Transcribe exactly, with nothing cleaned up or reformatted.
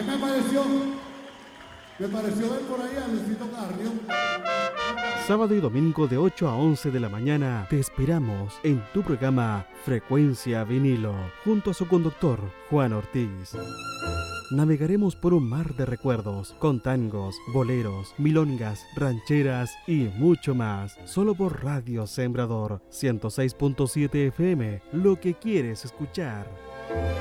A mí me pareció, me pareció ver por ahí a Luisito Carrión. Sábado y domingo de ocho a once de la mañana te esperamos en tu programa Frecuencia Vinilo, junto a su conductor Juan Ortiz. Navegaremos por un mar de recuerdos, con tangos, boleros, milongas, rancheras y mucho más, solo por Radio Sembrador ciento seis punto siete F M, lo que quieres escuchar.